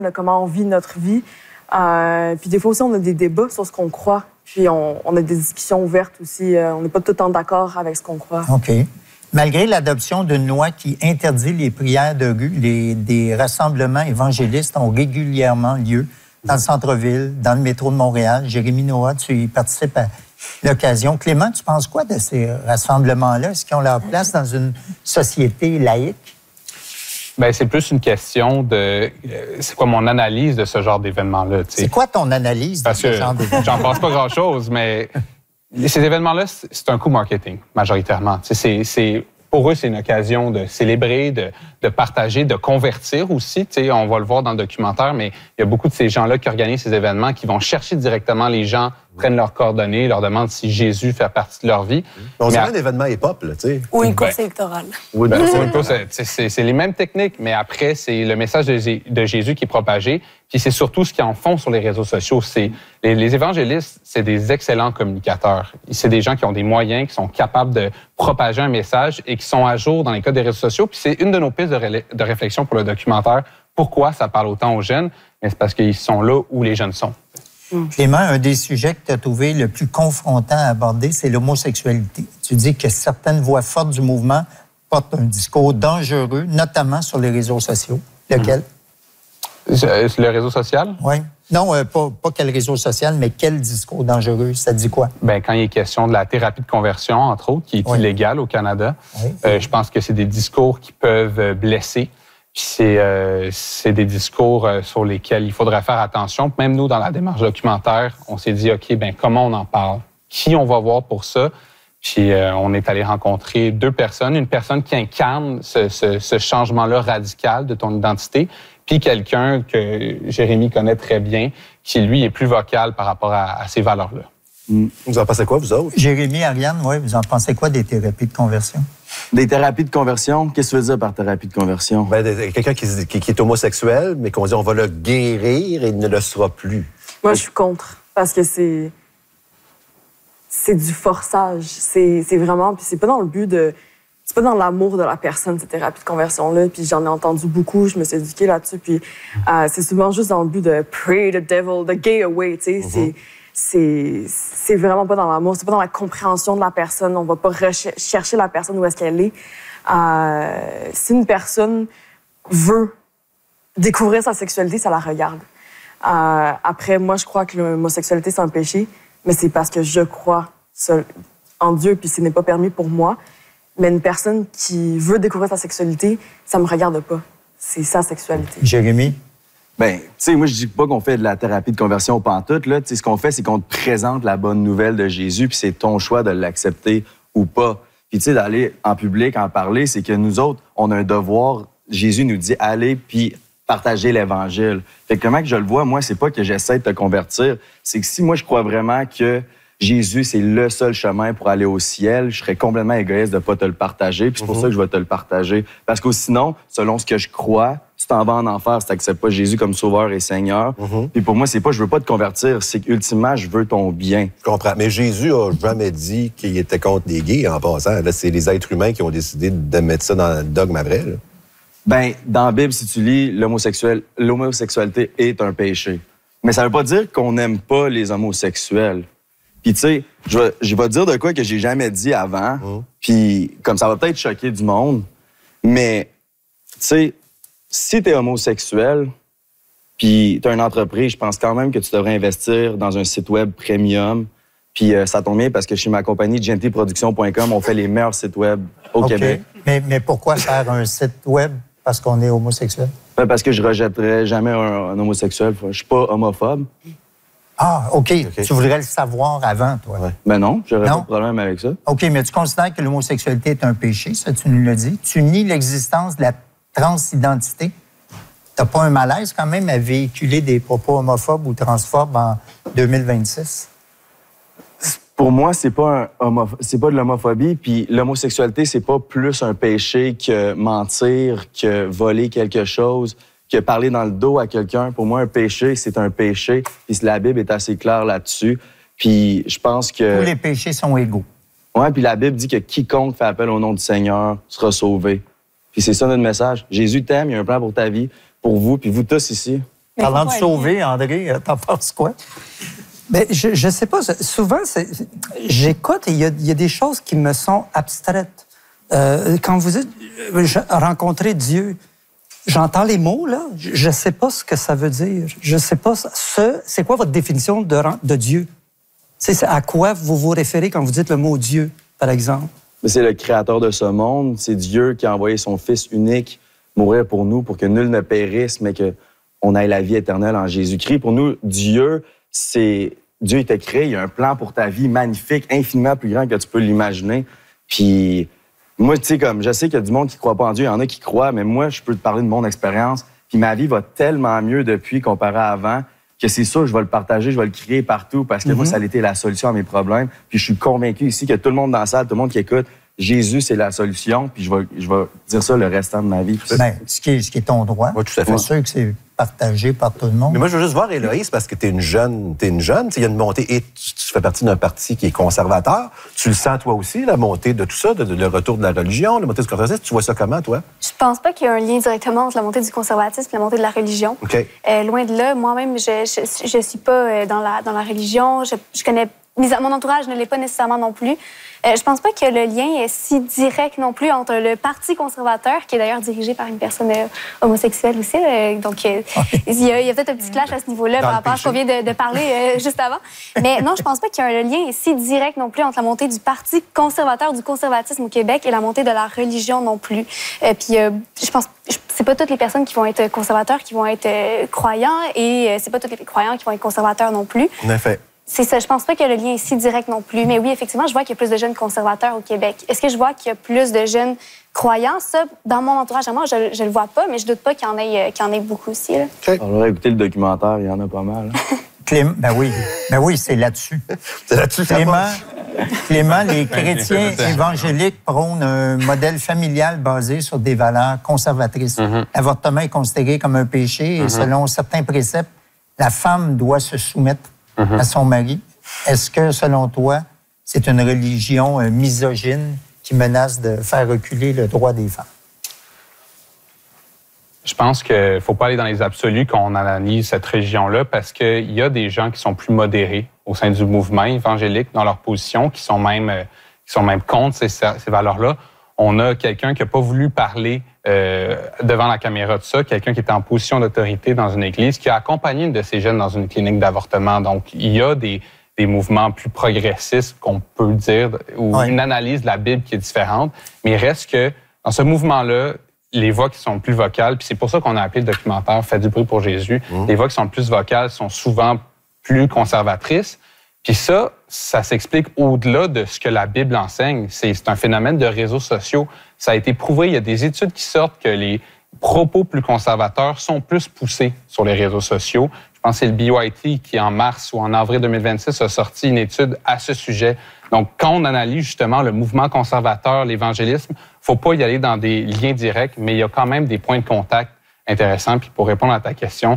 de comment on vit notre vie. Puis des fois aussi, on a des débats sur ce qu'on croit. Puis on a des discussions ouvertes aussi. On n'est pas tout le temps d'accord avec ce qu'on croit. OK. Malgré l'adoption d'une loi qui interdit les prières de rue, des rassemblements évangélistes ont régulièrement lieu dans le centre-ville, dans le métro de Montréal. Jérémy Noah, tu y participes à l'occasion. Clément, tu penses quoi de ces rassemblements-là? Est-ce qu'ils ont leur place dans une société laïque? Bien, c'est plus une question de... c'est quoi mon analyse de ce genre d'événement-là? C'est quoi ton analyse de ce genre d'événement? J'en pense pas grand-chose, mais ces événements-là, c'est un coup marketing, majoritairement. Pour eux, c'est une occasion de célébrer, de partager, de convertir aussi. On va le voir dans le documentaire, mais il y a beaucoup de ces gens-là qui organisent ces événements, qui vont chercher directement les gens, prennent leurs coordonnées, leur demandent si Jésus fait partie de leur vie. On dirait un événement hip-hop, là, tu sais. Ou une course électorale. Oui, c'est les mêmes techniques, mais après, c'est le message de Jésus qui est propagé. Puis c'est surtout ce qu'ils en font sur les réseaux sociaux. Les évangélistes, c'est des excellents communicateurs. C'est des gens qui ont des moyens, qui sont capables de propager un message et qui sont à jour dans les cas des réseaux sociaux. Puis c'est une de nos pistes de réflexion pour le documentaire. Pourquoi ça parle autant aux jeunes? Mais c'est parce qu'ils sont là où les jeunes sont. Clément, un des sujets que tu as trouvé le plus confrontant à aborder, c'est l'homosexualité. Tu dis que certaines voix fortes du mouvement portent un discours dangereux, notamment sur les réseaux sociaux. Lequel? Le réseau social? Oui. Non, pas quel réseau social, mais quel discours dangereux? Ça dit quoi? Bien, quand il est question de la thérapie de conversion, entre autres, qui est illégale au Canada, je pense que c'est des discours qui peuvent blesser. Puis c'est des discours sur lesquels il faudrait faire attention. Même nous, dans la démarche documentaire, on s'est dit, OK, bien, comment on en parle? Qui on va voir pour ça? Puis on est allé rencontrer deux personnes. Une personne qui incarne ce changement-là radical de ton identité, puis quelqu'un que Jérémy connaît très bien, qui, lui, est plus vocal par rapport à ces valeurs-là. Vous en pensez quoi, vous autres? Jérémy, Ariane, oui, vous en pensez quoi des thérapies de conversion? Des thérapies de conversion? Qu'est-ce que tu veux dire par thérapie de conversion? Ben, quelqu'un qui est homosexuel, mais qu'on dit on va le guérir et il ne le sera plus. Moi, je suis contre, parce que c'est du forçage. C'est vraiment... Puis c'est pas dans le but de... C'est pas dans l'amour de la personne, cette thérapie de conversion-là. Puis j'en ai entendu beaucoup, je me suis éduquée là-dessus. Puis c'est souvent juste dans le but de pray the devil, the gay away, tu sais. C'est vraiment pas dans l'amour, c'est pas dans la compréhension de la personne. On va pas chercher la personne où est-ce qu'elle est. Si une personne veut découvrir sa sexualité, ça la regarde. Après, moi, je crois que l'homosexualité, c'est un péché, mais c'est parce que je crois en Dieu, puis ce n'est pas permis pour moi. Mais une personne qui veut découvrir sa sexualité, ça me regarde pas. C'est sa sexualité. Jérémy? Bien, tu sais, moi, je dis pas qu'on fait de la thérapie de conversion pantoute, là. Tu sais, ce qu'on fait, c'est qu'on te présente la bonne nouvelle de Jésus, puis c'est ton choix de l'accepter ou pas. Puis, tu sais, d'aller en public, en parler, c'est que nous autres, on a un devoir. Jésus nous dit, allez, puis partager l'Évangile. Fait que comment que je le vois, moi, c'est pas que j'essaie de te convertir, c'est que si moi, je crois vraiment que Jésus, c'est le seul chemin pour aller au ciel, je serais complètement égoïste de ne pas te le partager. Puis c'est pour ça que je vais te le partager. Parce que sinon, selon ce que je crois, tu t'en vas en enfer si tu n'acceptes pas Jésus comme sauveur et Seigneur. Puis pour moi, c'est pas je veux pas te convertir, c'est qu'ultimement, je veux ton bien. Je comprends. Mais Jésus n'a jamais dit qu'il était contre les gays en passant. Là, c'est les êtres humains qui ont décidé de mettre ça dans le dogme vrai. Là. Bien, dans la Bible, si tu lis, l'homosexualité est un péché. Mais ça veut pas dire qu'on n'aime pas les homosexuels. Puis, tu sais, je vais te dire de quoi que j'ai jamais dit avant. Puis, comme ça va peut-être choquer du monde, mais, tu sais, si t'es homosexuel, puis t'as une entreprise, je pense quand même que tu devrais investir dans un site web premium. Puis, ça tombe bien parce que chez ma compagnie, gentleproduction.com, on fait les meilleurs sites web au Québec. Mais pourquoi faire un site web parce qu'on est homosexuel? Ben, parce que je rejetterais jamais un homosexuel. Je suis pas homophobe. Ah, OK. Tu voudrais le savoir avant, toi. Ouais. Ben non, j'aurais pas de problème avec ça. OK, mais tu considères que l'homosexualité est un péché, ça, tu nous l'as dit. Tu nies l'existence de la transidentité. T'as pas un malaise, quand même, à véhiculer des propos homophobes ou transphobes en 2026? Pour moi, c'est pas de l'homophobie, puis l'homosexualité, c'est pas plus un péché que mentir, que voler quelque chose, que parler dans le dos à quelqu'un. Pour moi, un péché, c'est un péché. Puis la Bible est assez claire là-dessus. Puis je pense que... Tous les péchés sont égaux. Oui, puis la Bible dit que quiconque fait appel au nom du Seigneur sera sauvé. Puis c'est ça notre message. Jésus t'aime, il y a un plan pour ta vie, pour vous, puis vous tous ici. Parlant de sauver, André, t'en penses quoi? Ben, je sais pas. Souvent, j'écoute et il y a des choses qui me sont abstraites. Quand vous dites rencontrer Dieu, j'entends les mots, là. Je sais pas ce que ça veut dire. Je sais pas. C'est quoi votre définition de Dieu? C'est à quoi vous vous référez quand vous dites le mot Dieu, par exemple? C'est le créateur de ce monde. C'est Dieu qui a envoyé son Fils unique mourir pour nous, pour que nul ne périsse, mais qu'on ait la vie éternelle en Jésus-Christ. Pour nous, Dieu t'a créé, il y a un plan pour ta vie magnifique, infiniment plus grand que tu peux l'imaginer. Puis moi, tu sais, comme je sais qu'il y a du monde qui ne croit pas en Dieu, il y en a qui croient, mais moi, je peux te parler de mon expérience. Puis ma vie va tellement mieux depuis comparé à avant que c'est sûr, je vais le partager, je vais le crier partout parce que moi, ça a été la solution à mes problèmes. Puis je suis convaincu ici que tout le monde dans la salle, tout le monde qui écoute, Jésus, c'est la solution. Puis je vais dire ça le restant de ma vie. Ben, ce qui est ton droit. Oui, tout à fait. C'est sûr que c'est partagé par tout le monde. Mais moi, je veux juste voir, Héloïse, parce que t'es une jeune. Il y a une montée, et tu fais partie d'un parti qui est conservateur. Tu le sens, toi aussi, la montée de tout ça, le retour de la religion, la montée du conservatisme. Tu vois ça comment, toi? Je pense pas qu'il y a un lien directement entre la montée du conservatisme et la montée de la religion. OK. Loin de là, moi-même, je suis pas dans la religion. Je connais... Mon entourage ne l'est pas nécessairement non plus. Je pense pas que le lien est si direct non plus entre le Parti conservateur, qui est d'ailleurs dirigé par une personne homosexuelle aussi. Donc, il y a peut-être un petit clash à ce niveau-là par rapport à ce qu'on vient de parler juste avant. Mais non, je pense pas qu'il y a un lien si direct non plus entre la montée du Parti conservateur, du conservatisme au Québec et la montée de la religion non plus. Puis, je pense c'est pas toutes les personnes qui vont être conservateurs qui vont être croyants et c'est pas tous les croyants qui vont être conservateurs non plus. En effet. C'est ça. Je pense pas que le lien est si direct non plus. Mais oui, effectivement, je vois qu'il y a plus de jeunes conservateurs au Québec. Est-ce que je vois qu'il y a plus de jeunes croyants? Ça, dans mon entourage à moi, je le vois pas, mais je doute pas qu'il y en ait beaucoup aussi. Là. Okay. On aurait écouté le documentaire, il y en a pas mal. Clément, ben oui, c'est là-dessus. C'est là-dessus que Clément, les chrétiens évangéliques prônent un modèle familial basé sur des valeurs conservatrices. L'avortement est considéré comme un péché et selon certains préceptes, la femme doit se soumettre à son mari. Est-ce que, selon toi, c'est une religion misogyne qui menace de faire reculer le droit des femmes? Je pense qu'il ne faut pas aller dans les absolus quand on analyse cette religion-là parce qu'il y a des gens qui sont plus modérés au sein du mouvement évangélique dans leur position, qui sont même contre ces valeurs-là. On a quelqu'un qui n'a pas voulu parler devant la caméra de ça, quelqu'un qui était en position d'autorité dans une église, qui a accompagné une de ces jeunes dans une clinique d'avortement. Donc, il y a des mouvements plus progressistes, qu'on peut dire, ou une analyse de la Bible qui est différente. Mais il reste que, dans ce mouvement-là, les voix qui sont plus vocales, puis c'est pour ça qu'on a appelé le documentaire « Faites du bruit pour Jésus », les voix qui sont plus vocales sont souvent plus conservatrices. Puis ça s'explique au-delà de ce que la Bible enseigne. C'est un phénomène de réseaux sociaux. Ça a été prouvé, il y a des études qui sortent que les propos plus conservateurs sont plus poussés sur les réseaux sociaux. Je pense que c'est le BYT qui, en mars ou en avril 2026, a sorti une étude à ce sujet. Donc, quand on analyse justement le mouvement conservateur, l'évangélisme, il ne faut pas y aller dans des liens directs, mais il y a quand même des points de contact intéressants. Puis pour répondre à ta question,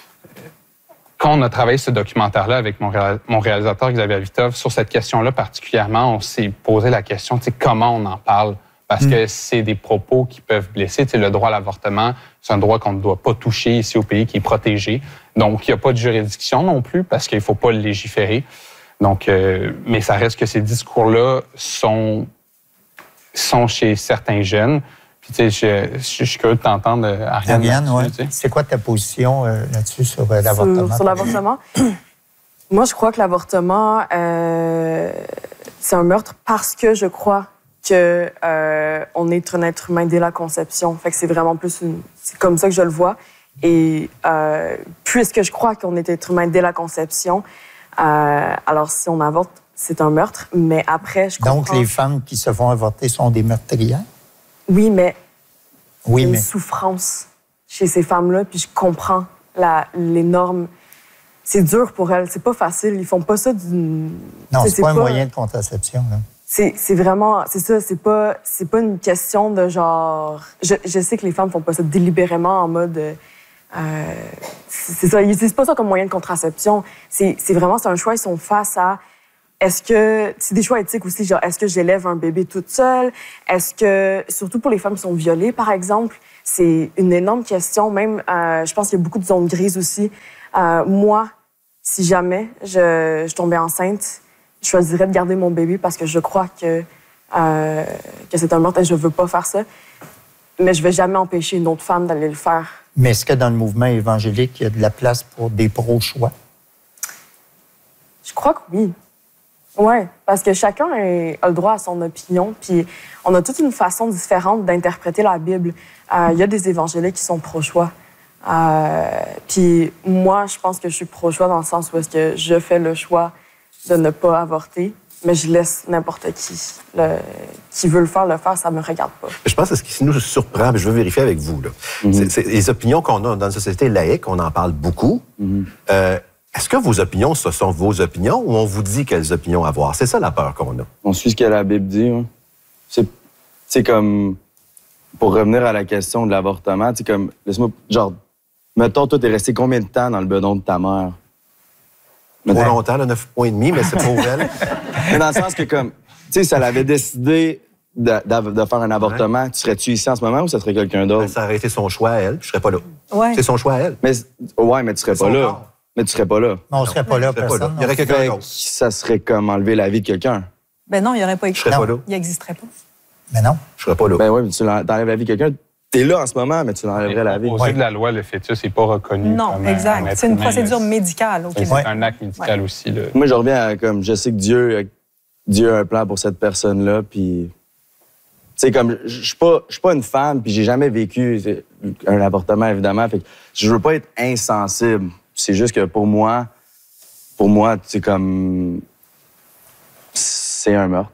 quand on a travaillé ce documentaire-là avec mon réalisateur Xavier Avitov, sur cette question-là particulièrement, on s'est posé la question, comment on en parle? Parce que c'est des propos qui peuvent blesser. Le droit à l'avortement, c'est un droit qu'on ne doit pas toucher ici au pays, qui est protégé. Donc, il n'y a pas de juridiction non plus, parce qu'il ne faut pas le légiférer. Donc, mais ça reste que ces discours-là sont chez certains jeunes. Puis, tu sais, je suis curieux de t'entendre, Ariane. Ouais. C'est quoi ta position là-dessus sur l'avortement? Sur l'avortement? Moi, je crois que l'avortement, c'est un meurtre parce que je crois qu'on est un être humain dès la conception. Fait que c'est vraiment plus c'est comme ça que je le vois. Et puisque je crois qu'on est être humain dès la conception, alors si on avorte, c'est un meurtre. Mais après, je comprends... Donc, les femmes qui se font avorter sont des meurtrières? Oui, mais il y a une souffrance chez ces femmes-là, puis je comprends l'énorme... C'est dur pour elles, c'est pas facile. Ils font pas ça d'une... Non, c'est pas un moyen de contraception, là. C'est vraiment... C'est ça, c'est pas une question de genre... Je sais que les femmes font pas ça délibérément en mode... c'est ça, ils utilisent pas ça comme moyen de contraception. C'est vraiment un choix, ils sont face à est-ce que c'est des choix éthiques aussi, genre est-ce que j'élève un bébé toute seule? Est-ce que, surtout pour les femmes qui sont violées, par exemple, c'est une énorme question. Même, je pense qu'il y a beaucoup de zones grises aussi. Moi, si jamais je tombais enceinte, je choisirais de garder mon bébé parce que je crois que c'est un meurtre et je veux pas faire ça. Mais je vais jamais empêcher une autre femme d'aller le faire. Mais est-ce que dans le mouvement évangélique, il y a de la place pour des pro-choix? Je crois que oui. Oui, parce que chacun a le droit à son opinion, puis on a toute une façon différente d'interpréter la Bible. Il y a des évangéliques qui sont pro-choix. Puis moi, je pense que je suis pro-choix dans le sens où est-ce que je fais le choix de ne pas avorter, mais je laisse n'importe qui veut le faire, ça me regarde pas. Je pense que ce qui nous surprend, je veux vérifier avec vous, là, c'est les opinions qu'on a dans une société laïque, on en parle beaucoup. Est-ce que vos opinions, ce sont vos opinions ou on vous dit quelles opinions avoir? C'est ça la peur qu'on a. On suit ce que la Bible dit. Hein. C'est comme, pour revenir à la question de l'avortement, c'est comme, laisse-moi, genre, mettons, toi, t'es resté combien de temps dans le bedon de ta mère? Trop longtemps, là, 9 points et demi, mais c'est pour elle. Mais dans le sens que, comme, tu sais, si elle avait décidé de faire un avortement, tu serais-tu ici en ce moment ou ça serait quelqu'un d'autre? Ben, ça aurait été son choix à elle, puis je serais pas là. Ouais. C'est son choix à elle. Mais tu serais pas là. Corps. Mais tu serais pas là. On ne serait pas là, personne. Il y aurait quelqu'un d'autre. Ça serait comme enlever la vie de quelqu'un. Ben non, il n'y aurait pas Je serais pas là. Il n'existerait pas. Mais non. Je serais pas là. Ben oui, mais tu enlèves la vie de quelqu'un. T'es là en ce moment, mais tu l'enlèverais la vie. Aux yeux de la loi, le fœtus n'est pas reconnu. Non, comme exact. un être C'est une humain, procédure là. médicale au Québec. C'est un acte médical aussi. Là. Moi, je reviens à comme, je sais que Dieu a un plan pour cette personne-là, puis... Tu sais, comme, je suis pas une femme, puis j'ai jamais vécu un avortement, évidemment, fait que je veux pas être insensible. C'est juste que pour moi, c'est comme... C'est un meurtre.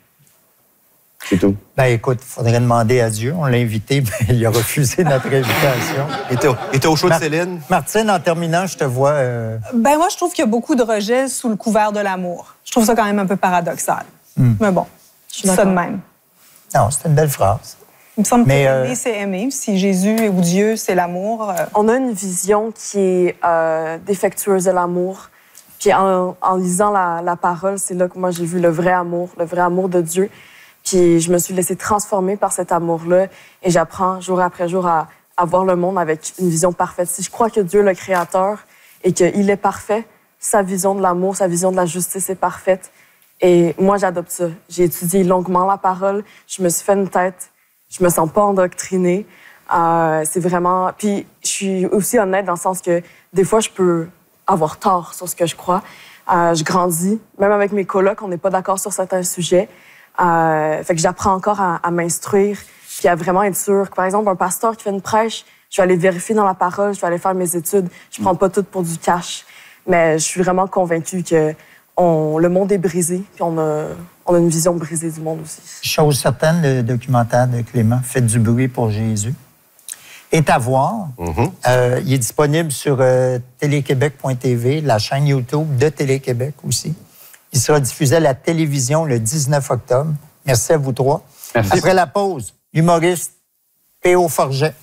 C'est tout. Ben écoute, il faudrait demander à Dieu. On l'a invité, mais il a refusé notre invitation. Il était au show de Céline. Martine, en terminant, je te vois... Ben moi, je trouve qu'il y a beaucoup de rejet sous le couvert de l'amour. Je trouve ça quand même un peu paradoxal. Mais bon, je dis ça de même. Non, c'est une belle phrase. Il me semble que Mais, aimer, c'est aimer. Si Jésus ou Dieu, c'est l'amour... On a une vision qui est défectueuse de l'amour. Puis en lisant la parole, c'est là que moi, j'ai vu le vrai amour de Dieu. Puis je me suis laissée transformer par cet amour-là et j'apprends jour après jour à voir le monde avec une vision parfaite. Si je crois que Dieu est le Créateur et qu'il est parfait, sa vision de l'amour, sa vision de la justice est parfaite. Et moi, j'adopte ça. J'ai étudié longuement la parole, je me suis fait une tête, je me sens pas endoctrinée. C'est vraiment... Puis je suis aussi honnête dans le sens que des fois, je peux avoir tort sur ce que je crois. Je grandis, même avec mes colocs, on n'est pas d'accord sur certains sujets. Fait que j'apprends encore à m'instruire puis à vraiment être sûr que, par exemple, un pasteur qui fait une prêche, je vais aller vérifier dans la parole, je vais aller faire mes études. Je prends pas tout pour du cash. Mais je suis vraiment convaincue que le monde est brisé puis on a une vision brisée du monde aussi. Chose certaine, le documentaire de Clément, Faites du bruit pour Jésus, est à voir. Il est disponible sur téléquébec.tv, la chaîne YouTube de Télé-Québec aussi. Il sera diffusé à la télévision le 19 octobre. Merci à vous trois. Merci. Après la pause, l'humoriste P.O. Forget.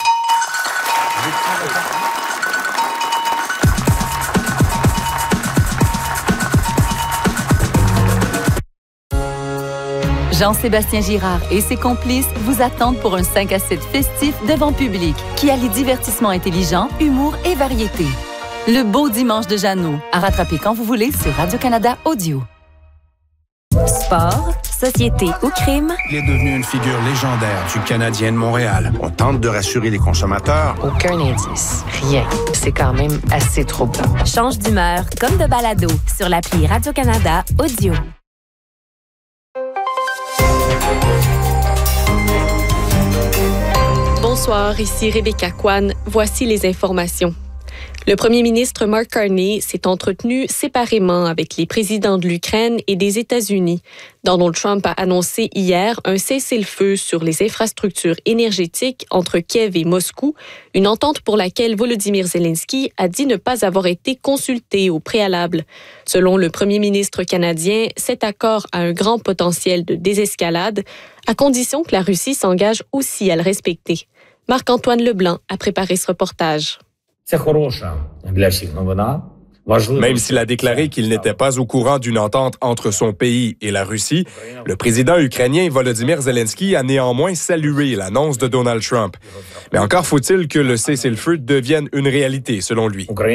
Jean-Sébastien Girard et ses complices vous attendent pour un 5 à 7 festif devant public qui allie divertissement intelligent, humour et variété. Le beau dimanche de Jeannot, à rattraper quand vous voulez sur Radio-Canada Audio. Sport, société ou crime. Il est devenu une figure légendaire du Canadien de Montréal. On tente de rassurer les consommateurs. Aucun indice, rien. C'est quand même assez troublant. Change d'humeur comme de balado sur l'appli Radio-Canada Audio. Bonsoir, ici Rebecca Kwan. Voici les informations. Le premier ministre Mark Carney s'est entretenu séparément avec les présidents de l'Ukraine et des États-Unis. Donald Trump a annoncé hier un cessez-le-feu sur les infrastructures énergétiques entre Kiev et Moscou, une entente pour laquelle Volodymyr Zelensky a dit ne pas avoir été consulté au préalable. Selon le premier ministre canadien, cet accord a un grand potentiel de désescalade, à condition que la Russie s'engage aussi à le respecter. Marc-Antoine Leblanc a préparé ce reportage. Même s'il a déclaré qu'il n'était pas au courant d'une entente entre son pays et la Russie, le président ukrainien Volodymyr Zelensky a néanmoins salué l'annonce de Donald Trump. Mais encore faut-il que le cessez-le-feu devienne une réalité, selon lui.